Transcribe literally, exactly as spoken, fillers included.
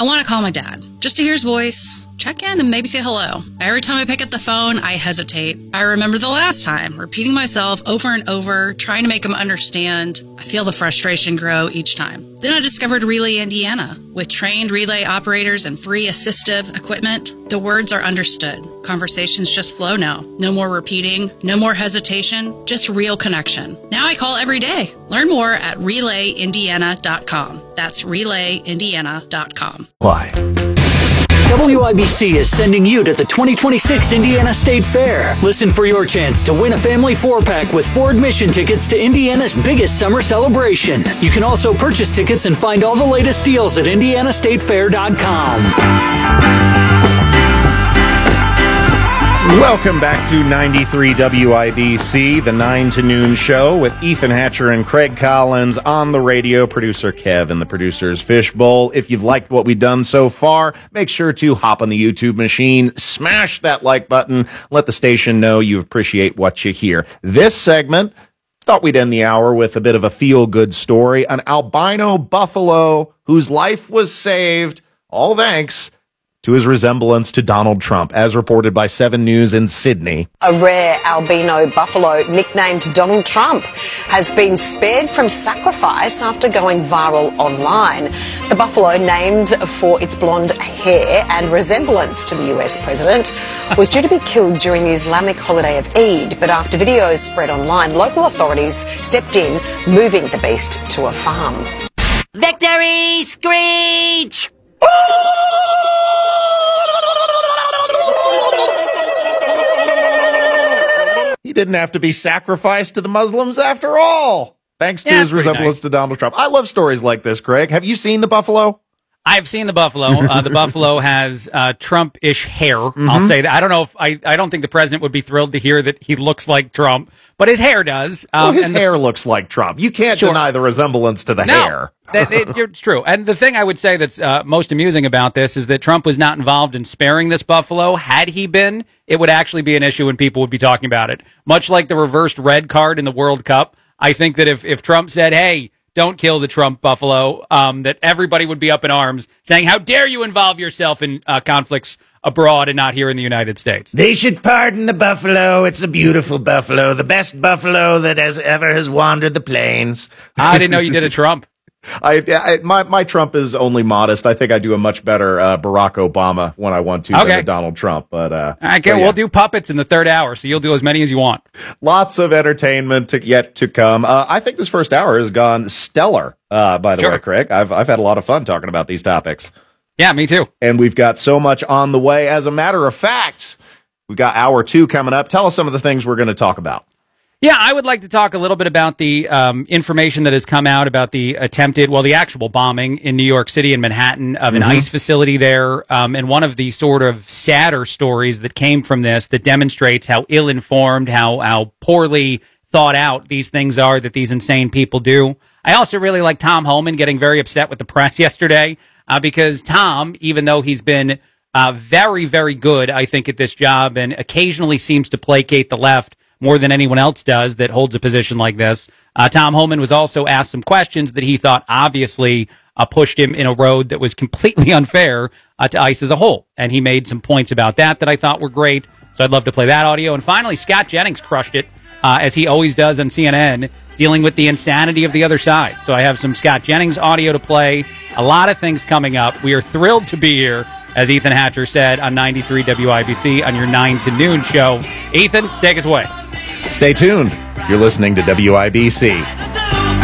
I want to call my dad, just to hear his voice, check in, and maybe say hello. Every time I pick up the phone, I hesitate. I remember the last time, repeating myself over and over, trying to make him understand. I feel the frustration grow each time. Then I discovered Relay Indiana. With trained relay operators and free assistive equipment, the words are understood. Conversations just flow now. No more repeating, no more hesitation, just real connection. Now I call every day. Learn more at relay indiana dot com. That's relay indiana dot com. Why? W I B C is sending you to the twenty twenty-six Indiana State Fair. Listen for your chance to win a family four-pack with four admission tickets to Indiana's biggest summer celebration. You can also purchase tickets and find all the latest deals at indiana state fair dot com. Welcome back to ninety-three W I B C, the nine to noon show with Ethan Hatcher and Craig Collins on the radio, producer Kev and the producer's Fishbowl. If you've liked what we've done so far, make sure to hop on the YouTube machine, smash that like button, let the station know you appreciate what you hear. This segment, thought we'd end the hour with a bit of a feel-good story, an albino buffalo whose life was saved, all thanks to his resemblance to Donald Trump, as reported by seven News in Sydney. A rare albino buffalo nicknamed Donald Trump has been spared from sacrifice after going viral online. The buffalo, named for its blonde hair and resemblance to the U S president, was due to be killed during the Islamic holiday of Eid, but after videos spread online, local authorities stepped in, moving the beast to a farm. Victory screech! He didn't have to be sacrificed to the Muslims after all, thanks to yeah, his resemblance nice. to Donald Trump. I love stories like this, Craig. Have you seen the buffalo? I've seen the buffalo. Uh, the buffalo has uh, Trump-ish hair. Mm-hmm. I'll say that. I don't know if I. I don't think the president would be thrilled to hear that he looks like Trump, but his hair does. Um, well, his and hair the, looks like Trump. You can't sure. deny the resemblance to the no, hair. that, it, it's true. And the thing I would say that's uh, most amusing about this is that Trump was not involved in sparing this buffalo. Had he been, it would actually be an issue and people would be talking about it. Much like the reversed red card in the World Cup. I think that if if Trump said, "Hey, don't kill the Trump buffalo," um, that everybody would be up in arms saying, "How dare you involve yourself in uh, conflicts abroad and not here in the United States?" They should pardon the buffalo. It's a beautiful buffalo, the best buffalo that has ever has wandered the plains. I didn't know you did a Trump. I, I my my Trump is only modest. I think I do a much better uh, Barack Obama when I want to okay. than Donald Trump. But uh, okay, but yeah. We'll do puppets in the third hour, so you'll do as many as you want. Lots of entertainment to, yet to come. Uh, I think this first hour has gone stellar. Uh, by the sure. way, Craig, I've I've had a lot of fun talking about these topics. Yeah, me too. And we've got so much on the way. As a matter of fact, we've got hour two coming up. Tell us some of the things we're going to talk about. Yeah, I would like to talk a little bit about the um, information that has come out about the attempted, well, the actual bombing in New York City and Manhattan of an mm-hmm. ICE facility there. Um, and one of the sort of sadder stories that came from this that demonstrates how ill-informed, how, how poorly thought out these things are that these insane people do. I also really like Tom Homan getting very upset with the press yesterday uh, because Tom, even though he's been uh, very, very good, I think, at this job and occasionally seems to placate the left more than anyone else does that holds a position like this. Uh, Tom Homan was also asked some questions that he thought obviously uh, pushed him in a road that was completely unfair uh, to ICE as a whole. And he made some points about that that I thought were great. So I'd love to play that audio. And finally, Scott Jennings crushed it, uh, as he always does on C N N, dealing with the insanity of the other side. So I have some Scott Jennings audio to play. A lot of things coming up. We are thrilled to be here, as Ethan Hatcher said, on ninety-three W I B C on your nine to noon show. Ethan, take us away. Stay tuned. You're listening to W I B C.